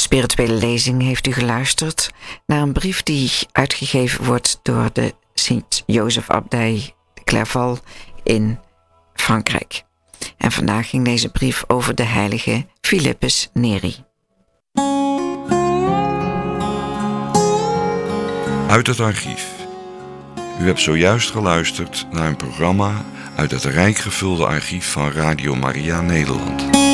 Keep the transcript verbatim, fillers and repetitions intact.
spirituele lezing heeft u geluisterd naar een brief die uitgegeven wordt door de Sint-Jozef-abdij de Clairval in Frankrijk. En vandaag ging deze brief over de heilige Philippus Neri. Uit het archief. U hebt zojuist geluisterd naar een programma uit het rijk gevulde archief van Radio Maria Nederland.